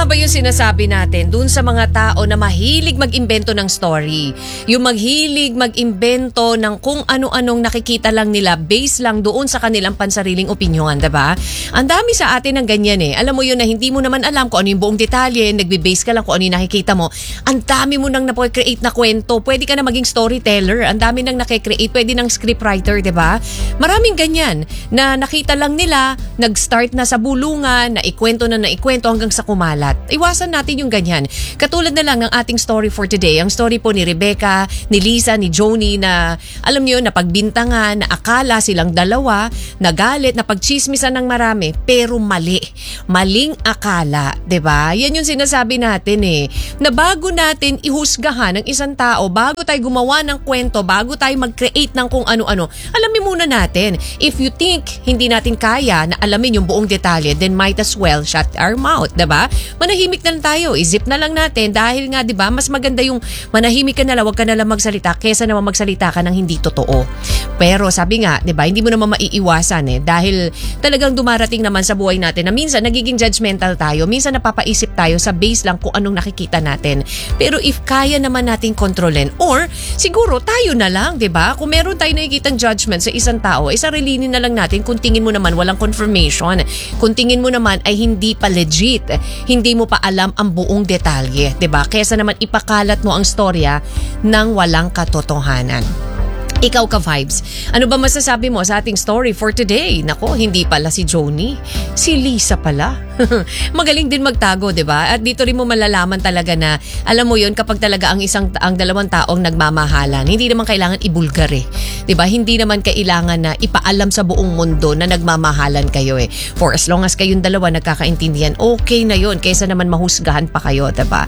nga ba yung sinasabi natin dun sa mga tao na mahilig mag-imbento ng story? Yung mahilig mag-imbento ng kung ano-anong nakikita lang nila based lang doon sa kanilang pansariling opinyon, diba? Ang dami sa atin ng ganyan eh. Alam mo yun na hindi mo naman alam kung ano yung buong detalye, nagbe-base ka lang kung ano yung nakikita mo. Ang dami mo nang na-create na kwento. Pwede ka na maging storyteller. Ang dami nang nakikreate. Pwede ng scriptwriter, diba? Maraming ganyan na nakita lang nila, nag-start na sa bulungan, naikwento hanggang sa kumalat. Iwasan natin yung ganyan. Katulad na lang ng ating story for today. Ang story po ni Rebecca, ni Lisa, ni Joni na alam niyo, napagbintangan, na akala silang dalawa, nagalit, napagchismisan ng marami, pero mali. Maling akala, 'di ba? Yan yung sinasabi natin eh. Na bago natin ihusgahan ng isang tao, bago tayo gumawa ng kwento, bago tayo mag-create ng kung ano-ano, alamin muna natin. If you think hindi natin kaya na alamin yung buong detalye, then might as well shut our mouth, diba? Manahimik na lang tayo, i-zip na lang natin dahil nga, diba, mas maganda yung manahimik ka na lang, wag ka na lang magsalita kesa naman magsalita ka ng hindi totoo. Pero sabi nga, diba, hindi mo naman maiiwasan eh dahil talagang dumarating naman sa buhay natin na minsan nagiging judgmental tayo, minsan napapaisip tayo sa base lang kung anong nakikita natin. Pero if kaya naman natin kontrolin or siguro tayo na lang, diba? Kung meron tayo nakikitang judgment sa isang tao, isarilinin na lang natin kung tingin mo naman walang confirmation, kung tingin mo naman ay hindi pa legit, hindi mo pa alam ang buong detalye, 'di ba? Kaysa naman ipakalat mo ang storya ng walang katotohanan. Ikaw ka-vibes, ano ba masasabi mo sa ating story for today? Nako, hindi pala si Joni, si Lisa pala. Magaling din magtago, 'di ba? At dito rin mo malalaman talaga na alam mo 'yon kapag talaga ang dalawang taong nagmamahalan. Hindi naman kailangan ibulgar eh. 'Di ba? Hindi naman kailangan na ipaalam sa buong mundo na nagmamahalan kayo eh. For as long as kayong dalawa nagkakaintindihan, okay na 'yon kaysa naman mahusgahan pa kayo, 'di ba?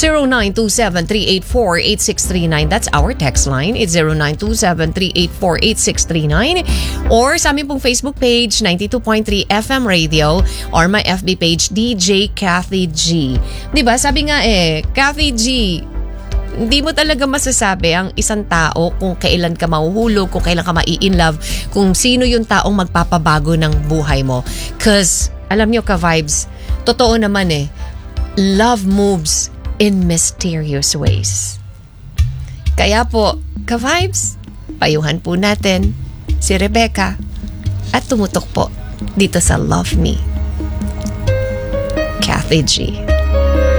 0927-384-8639, that's our text line. It's 0927-384-8639 or sa aming pong Facebook page 92.3 FM Radio or my FB page DJ Kathy G. 'Di ba? Sabi nga Kathy G, hindi mo talaga masasabi ang isang tao kung kailan ka mahuhulog, kung kailan ka mai-inlove, kung sino yung taong magpapabago ng buhay mo. Cause alam nyo ka-vibes, totoo naman love moves in mysterious ways. Kaya po, ka-vibes, payuhan po natin si Rebecca at tumutok po dito sa Love Me. Kathy G.